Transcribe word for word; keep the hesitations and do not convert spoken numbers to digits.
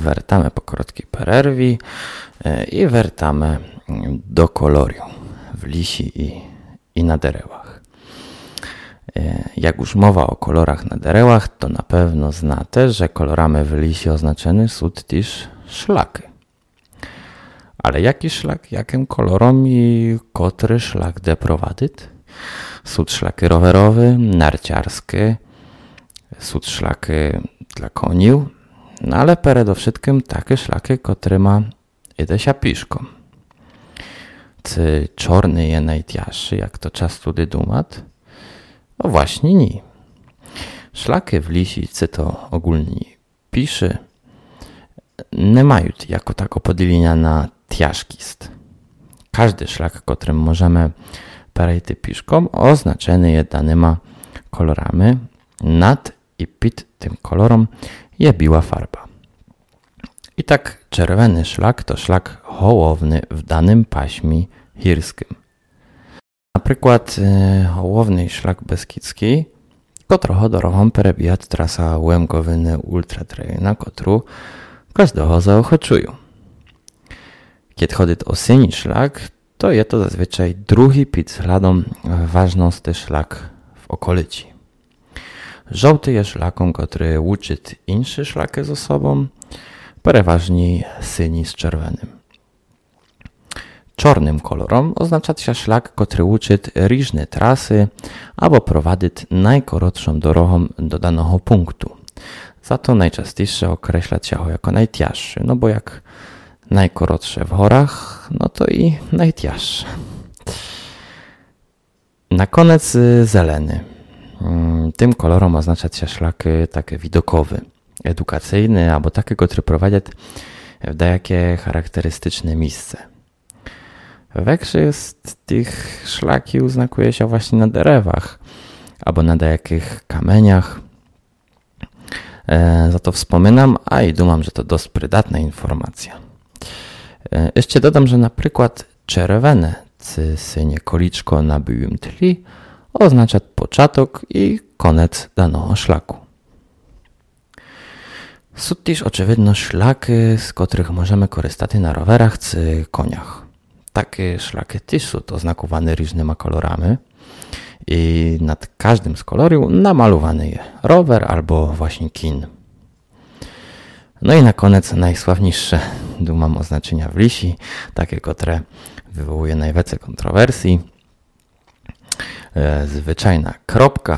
wracamy po krótkiej przerwie i wracamy do kolorium w lisi i, i na derewach. Jak już mowa o kolorach na derewach, to na pewno znacie, że kolorami w lisi oznaczone są też szlaki. Ale jaki szlak, jakim kolorom i który szlak de prowadzić? Są szlaki rowerowe, narciarskie, są szlaki dla koni, no ale przede wszystkim takie szlaki, które ma idę się piszką. Czy czarny je najcięższy, jak to czas tutaj dumać? No właśnie nie. Szlaki w lisi, czy to ogólnie piszy, nie mają jako tako podzielenia na ciężkist. Każdy szlak, którym możemy przejść piszką, oznaczony jest danymi kolorami. Nad i pod tym kolorom je biła farba. I tak czerwony szlak to szlak hołowny w danym paśmie górskim. Na przykład e, hołowny szlak beskidzki, to trochę drogą przebija trasa Łemgowyny Ultra Trail, na którą każdego zaochocują. Kiedy chodzi o syni szlak, to jest to zazwyczaj drugi pod względem ważności szlak w okolicy. Żółty jest szlakom, który łączy inne szlaki ze sobą, przeważnie syni z czerwonym. Czarnym kolorom oznacza się szlak, który łączy różne trasy albo prowadzi najkrótszą drogą do danego punktu. Za to najczęściej określa się go jako najcięższy, no bo jak najkrótsze w górach, no to i najcięższe. Na koniec zielony. Tym kolorom oznacza się szlak taki widokowy, edukacyjny albo taki, który prowadzi w jakie charakterystyczne miejsce. Większość tych szlaki oznakuje się właśnie na derewach albo na jakich kamieniach. E, za to wspominam, a i dumam, że to dość przydatna informacja. E, jeszcze dodam, że na przykład czerwone czy synie koliczko na białym tle oznacza początek i koniec danego szlaku. Są też oczywiście szlaki, z których możemy korzystać na rowerach czy koniach. Takie szlaki też są oznakowane różnymi kolorami i nad każdym z kolorów namalowany jest rower albo właśnie kin. No i na koniec najsławniejsze, dumam, oznaczenia w lisi, takie, które wywołuje najwięcej kontrowersji. Zwyczajna kropka